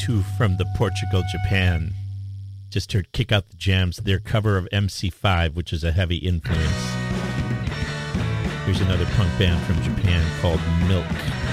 two from the Portugal, Japan. Just heard Kick Out the Jams, their cover of MC5, which is a heavy influence. Here's another punk band from Japan called Milk.